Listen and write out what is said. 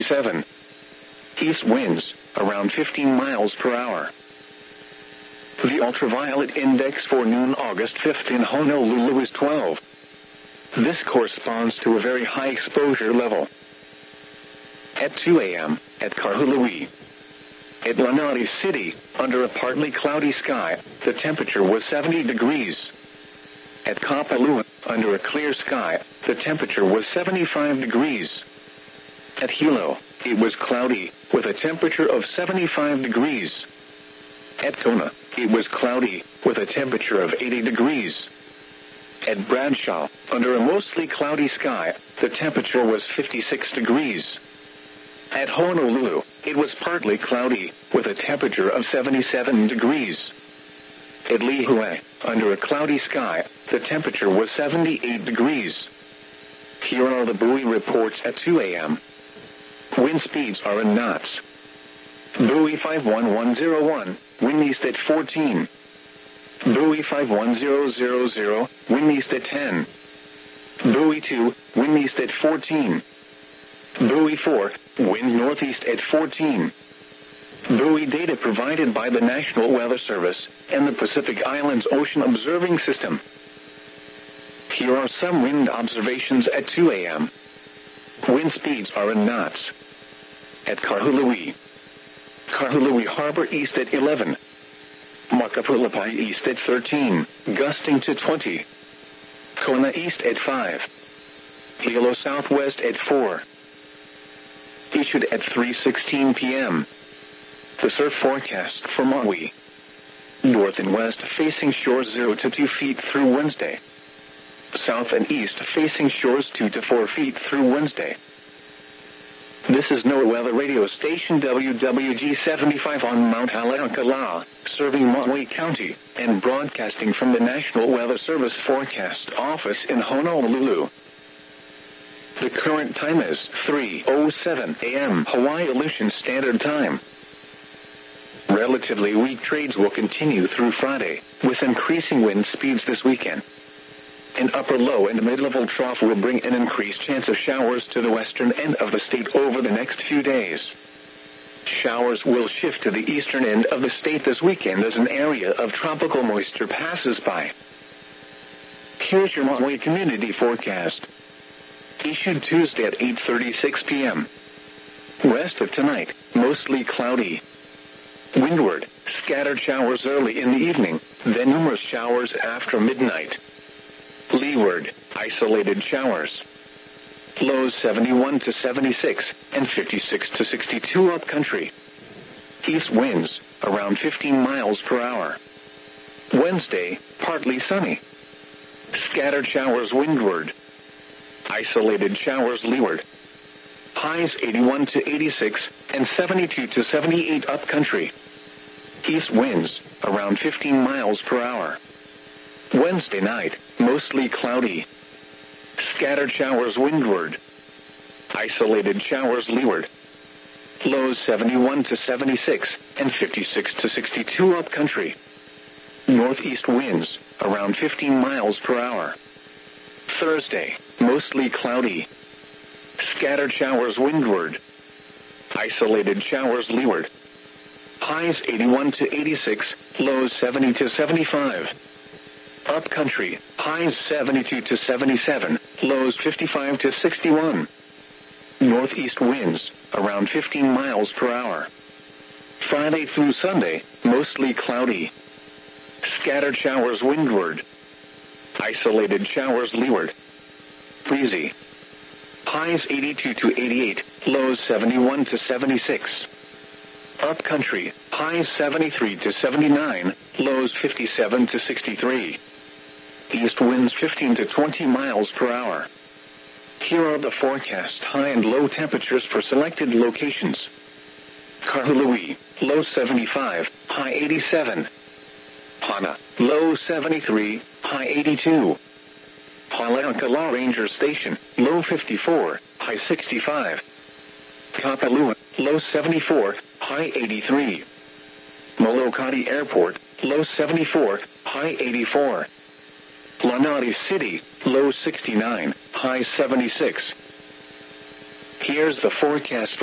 7. East winds, around 15 miles per hour. The ultraviolet index for noon August 5th in Honolulu is 12. This corresponds to a very high exposure level. At 2 a.m., at Kahului. At Lanai City, under a partly cloudy sky, the temperature was 70 degrees. At Kapalua, under a clear sky, the temperature was 75 degrees. At Hilo, it was cloudy, with a temperature of 75 degrees. At Kona, it was cloudy, with a temperature of 80 degrees. At Bradshaw, under a mostly cloudy sky, the temperature was 56 degrees. At Honolulu, it was partly cloudy, with a temperature of 77 degrees. At Lihue, under a cloudy sky, the temperature was 78 degrees. Here are the buoy reports at 2 a.m. Wind speeds are in knots. Buoy 51101, wind east at 14. Buoy 51000, wind east at 10. Buoy 2, wind east at 14. Buoy 4, wind northeast at 14. Buoy data provided by the National Weather Service and the Pacific Islands Ocean Observing System. Here are some wind observations at 2 a.m. Wind speeds are in knots. At Kahului. Kahului Harbor east at 11. Makapulapai east at 13, gusting to 20. Kona east at 5. Hilo southwest at 4. Issued at 3:16 p.m. The surf forecast for Maui. North and west facing shores 0 to 2 feet through Wednesday. South and east facing shores 2 to 4 feet through Wednesday. This is NOAA Weather Radio Station WWG-75 on Mount Haleakala, serving Maui County, and broadcasting from the National Weather Service Forecast Office in Honolulu. The current time is 3:07 a.m. Hawaii Aleutian Standard Time. Relatively weak trades will continue through Friday, with increasing wind speeds this weekend. An upper low and mid-level trough will bring an increased chance of showers to the western end of the state over the next few days. Showers will shift to the eastern end of the state this weekend as an area of tropical moisture passes by. Here's your Maui community forecast. Issued Tuesday at 8:36 p.m. Rest of tonight, mostly cloudy. Windward, scattered showers early in the evening, then numerous showers after midnight. Leeward, isolated showers. Lows 71 to 76 and 56 to 62 upcountry. East winds, around 15 miles per hour. Wednesday, partly sunny. Scattered showers windward. Isolated showers leeward. Highs 81 to 86 and 72 to 78 upcountry. East winds, around 15 miles per hour. Wednesday night, mostly cloudy. Scattered showers windward. Isolated showers leeward. Lows 71 to 76 and 56 to 62 upcountry. Northeast winds, around 15 miles per hour. Thursday, mostly cloudy. Scattered showers windward. Isolated showers leeward. Highs 81 to 86, lows 70 to 75. Upcountry, highs 72 to 77, lows 55 to 61. Northeast winds, around 15 miles per hour. Friday through Sunday, mostly cloudy. Scattered showers windward. Isolated showers leeward. Breezy. Highs 82 to 88, lows 71 to 76. Upcountry, highs 73 to 79, lows 57 to 63. East winds 15 to 20 miles per hour. Here are the forecast high and low temperatures for selected locations. Kahului, low 75, high 87. Hana, low 73, high 82. Haleakala Ranger Station, low 54, high 65. Kapalua, low 74, high 83. Molokai Airport, low 74, high 84. Lanai City, low 69, high 76. Here's the forecast for